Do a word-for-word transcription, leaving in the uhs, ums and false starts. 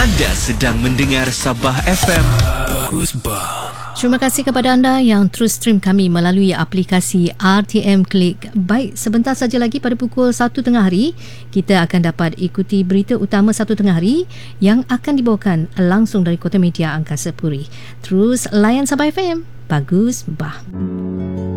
Anda sedang mendengar Sabah F M. Bagus bah. Terima kasih kepada anda yang terus stream kami melalui aplikasi R T M Click. Baik, sebentar saja lagi pada pukul satu tengah hari, kita akan dapat ikuti berita utama satu tengah hari yang akan dibawakan langsung dari Kota Media Angkasa Puri. Terus layan Sabah F M. Bagus bah.